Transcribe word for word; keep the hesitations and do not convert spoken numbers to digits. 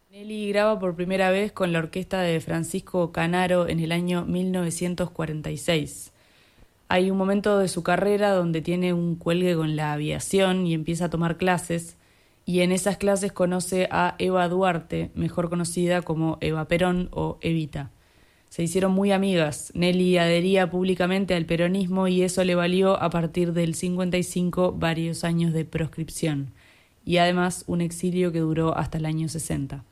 Nelly graba por primera vez con la orquesta de Francisco Canaro en el año mil novecientos cuarenta y seis. Hay un momento de su carrera donde tiene un cuelgue con la aviación y empieza a tomar clases, y en esas clases conoce a Eva Duarte, mejor conocida como Eva Perón o Evita. Se hicieron muy amigas. Nelly adhería públicamente al peronismo y eso le valió a partir del cincuenta y cinco varios años de proscripción y además un exilio que duró hasta el año sesenta.